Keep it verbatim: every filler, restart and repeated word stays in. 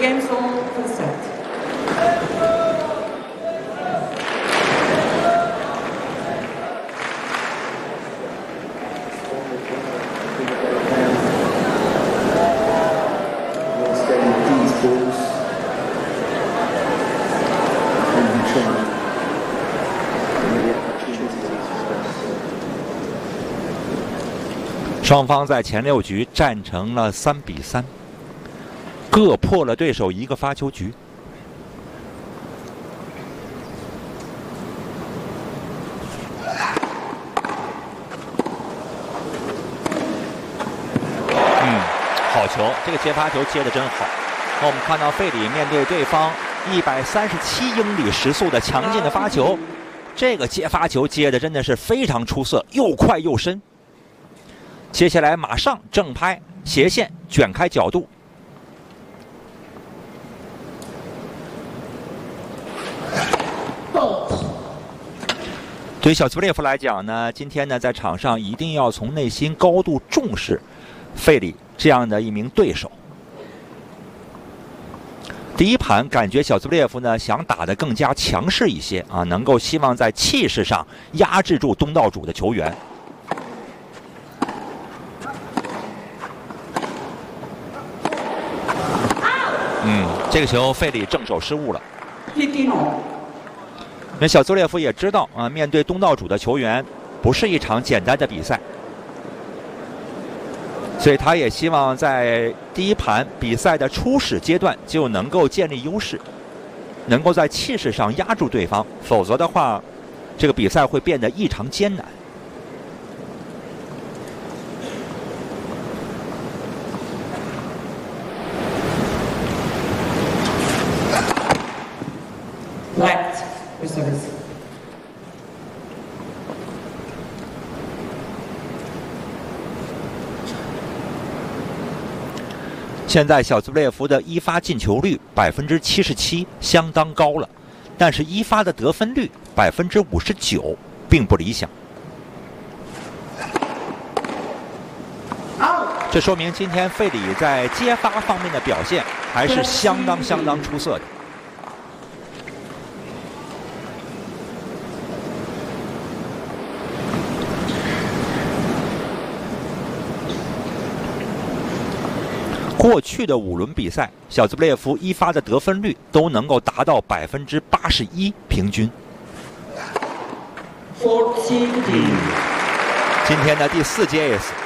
game's all full set. 双方在前六局战成了三比三，各破了对手一个发球局。嗯，好球，这个接发球接得真好。那我们看到费里面对对方一百三十七英里时速的强劲的发球，这个接发球接的真的是非常出色，又快又深。 接下来马上正拍斜线卷开角度，对于小兹布列夫来讲呢，今天呢在场上一定要从内心高度重视费里这样的一名对手。第一盘感觉小兹布列夫呢想打得更加强势一些啊，能够希望在气势上压制住东道主的球员。 嗯，这个球费里正手失误了。那小兹列夫也知道啊，面对东道主的球员，不是一场简单的比赛，所以他也希望在第一盘比赛的初始阶段就能够建立优势，能够在气势上压住对方，否则的话，这个比赛会变得异常艰难。 Left for service. 现在小兹布列夫的一发进球率百分之七十七，相当高了，但是一发的得分率百分之五十九，并不理想。这说明今天费里在接发方面的表现还是相当相当出色的。 过去的五轮比赛，小兹布列夫一发的得分率都能够达到百分之八十一平均。 fourteen. 今天的第四节 ace